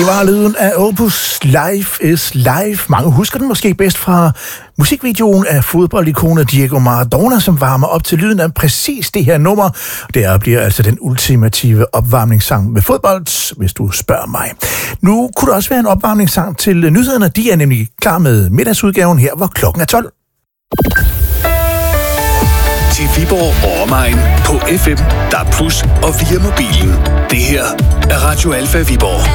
Det var lyden af Opus Life is Life. Mange husker den måske bedst fra musikvideoen af fodboldikonet Diego Maradona, som varmer op til lyden af præcis det her nummer. Det bliver altså den ultimative opvarmningssang med fodbold, hvis du spørger mig. Nu kunne det også være en opvarmningssang til nyhederne. De er nemlig klar med middagsudgaven her, hvor klokken er 12. Til Viborg og omegn på FM, DAB+ og via mobilen. Det her er Radio Alfa Viborg.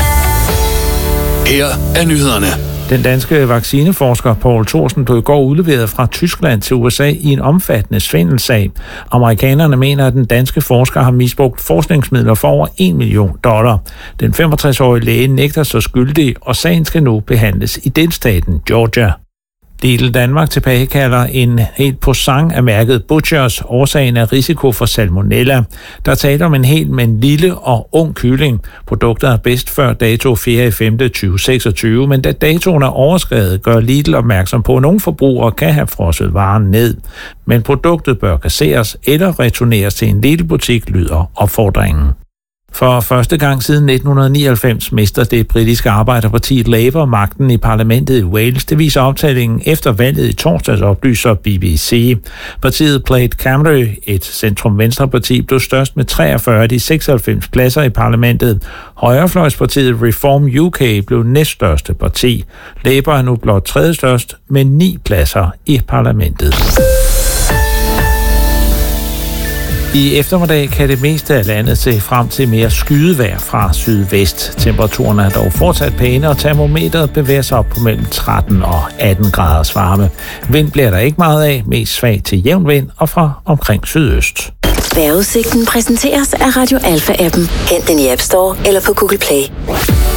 Her er nyhederne. Den danske vaccineforsker Poul Thorsen blev i går udleveret fra Tyskland til USA i en omfattende svindelsag. Amerikanerne mener, at den danske forsker har misbrugt forskningsmidler for over $1 million. Den 65-årige læge nægter sig skyldig, og sagen skal nu behandles i delstaten Georgia. Lidl Danmark tilbagekalder en helt posang af mærket Butchers. Årsagen er risiko for salmonella. Der taler om en helt, men lille og ung kylling. Produktet er bedst før dato 4.5.2026, men da datoen er overskredet, gør Lidl opmærksom på, at nogle forbrugere kan have frosset varen ned. Men produktet bør kasseres eller returneres til en Lidl-butik, lyder opfordringen. For første gang siden 1999 mister det britiske arbejderparti Labour magten i parlamentet i Wales. Det viser optællingen efter valget i torsdags, oplyser BBC. Partiet Plaid Cymru, et centrum-venstre-parti, blev størst med 43 af de 96 pladser i parlamentet. Højrefløjspartiet Reform UK blev næststørste parti. Labour er nu blot tredje størst med 9 pladser i parlamentet. I eftermiddag kan det meste af landet se frem til mere skydevejr fra sydvest. Temperaturen er dog fortsat pæne, og termometeret bevæger sig op på mellem 13 og 18 graders varme. Vind bliver der ikke meget af, mest svag til jævn vind og fra omkring sydøst. Vejrudsigten præsenteres af Radio Alfa-appen. Hent den i App Store eller på Google Play.